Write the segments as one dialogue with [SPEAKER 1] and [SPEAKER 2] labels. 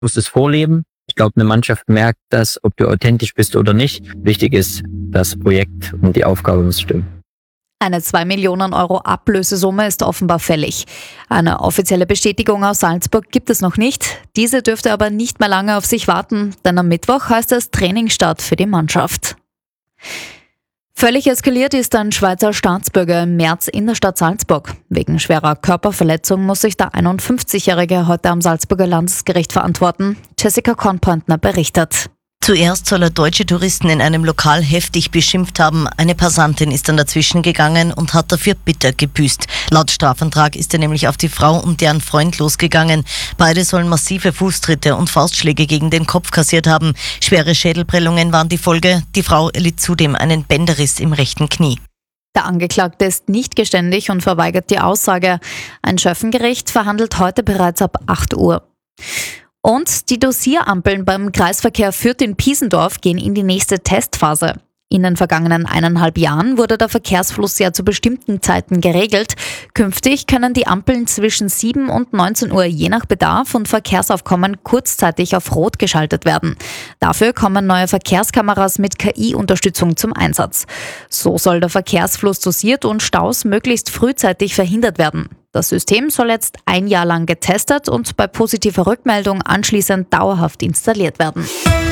[SPEAKER 1] Du musst es vorleben. Ich glaube, eine Mannschaft merkt das, ob du authentisch bist oder nicht. Wichtig ist, das Projekt und die Aufgabe muss stimmen.
[SPEAKER 2] Eine 2 Millionen Euro Ablösesumme ist offenbar fällig. Eine offizielle Bestätigung aus Salzburg gibt es noch nicht. Diese dürfte aber nicht mehr lange auf sich warten, denn am Mittwoch heißt es Trainingsstart für die Mannschaft. Völlig eskaliert ist ein Schweizer Staatsbürger im März in der Stadt Salzburg. Wegen schwerer Körperverletzung muss sich der 51-Jährige heute am Salzburger Landesgericht verantworten. Jessica Kornpointner berichtet.
[SPEAKER 3] Zuerst soll er deutsche Touristen in einem Lokal heftig beschimpft haben. Eine Passantin ist dann dazwischen gegangen und hat dafür bitter gebüßt. Laut Strafantrag ist er nämlich auf die Frau und deren Freund losgegangen. Beide sollen massive Fußtritte und Faustschläge gegen den Kopf kassiert haben. Schwere Schädelprellungen waren die Folge. Die Frau erlitt zudem einen Bänderriss im rechten Knie.
[SPEAKER 2] Der Angeklagte ist nicht geständig und verweigert die Aussage. Ein Schöffengericht verhandelt heute bereits ab 8 Uhr. Und die Dosirampeln beim Kreisverkehr Fürth in Piesendorf gehen in die nächste Testphase. In den vergangenen 1,5 Jahren wurde der Verkehrsfluss ja zu bestimmten Zeiten geregelt. Künftig können die Ampeln zwischen 7 und 19 Uhr je nach Bedarf und Verkehrsaufkommen kurzzeitig auf Rot geschaltet werden. Dafür kommen neue Verkehrskameras mit KI-Unterstützung zum Einsatz. So soll der Verkehrsfluss dosiert und Staus möglichst frühzeitig verhindert werden. Das System soll jetzt 1 Jahr lang getestet und bei positiver Rückmeldung anschließend dauerhaft installiert werden.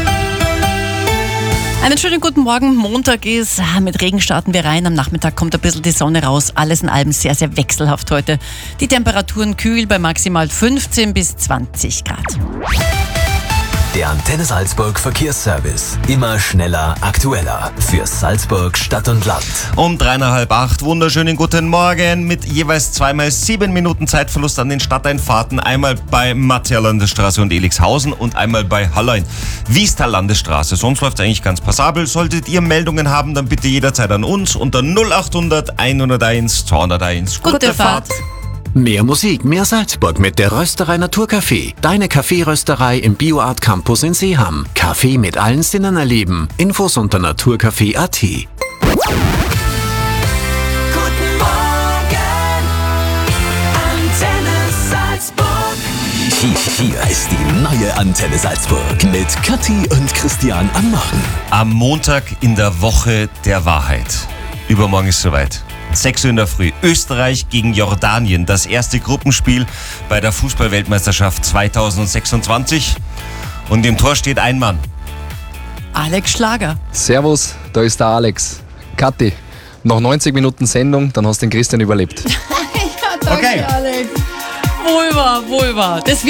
[SPEAKER 4] Einen schönen guten Morgen. Montag ist, mit Regen starten wir rein. Am Nachmittag kommt ein bisschen die Sonne raus. Alles in allem sehr, sehr wechselhaft heute. Die Temperaturen kühl bei maximal 15 bis 20 Grad.
[SPEAKER 5] Der Antenne Salzburg Verkehrsservice. Immer schneller, aktueller. Für Salzburg, Stadt und Land.
[SPEAKER 6] Um 7:45, wunderschönen guten Morgen. Mit jeweils 2x7 Minuten Zeitverlust an den Stadteinfahrten. Einmal bei Mattea Landesstraße und Elixhausen und einmal bei Hallein. Wiestal Landesstraße. Sonst läuft es eigentlich ganz passabel. Solltet ihr Meldungen haben, dann bitte jederzeit an uns unter 0800 101 201.
[SPEAKER 4] Gute Fahrt.
[SPEAKER 7] Mehr Musik, mehr Salzburg mit der Rösterei Naturcafé. Deine Kaffeerösterei im BioArt Campus in Seeham. Kaffee mit allen Sinnen erleben. Infos unter naturcafé.at.
[SPEAKER 8] Guten Morgen, Antenne Salzburg.
[SPEAKER 5] Hier ist die neue Antenne Salzburg mit Kathi und Christian am Morgen.
[SPEAKER 6] Am Montag in der Woche der Wahrheit. Übermorgen ist soweit. 6 Uhr in der Früh. Österreich gegen Jordanien. Das erste Gruppenspiel bei der Fußball-Weltmeisterschaft 2026. Und im Tor steht ein Mann.
[SPEAKER 4] Alex Schlager.
[SPEAKER 9] Servus, da ist der Alex. Kathi, noch 90 Minuten Sendung, dann hast du den Christian überlebt.
[SPEAKER 4] Ja, danke,
[SPEAKER 6] Okay.
[SPEAKER 4] Alex. Wohl wahr. Das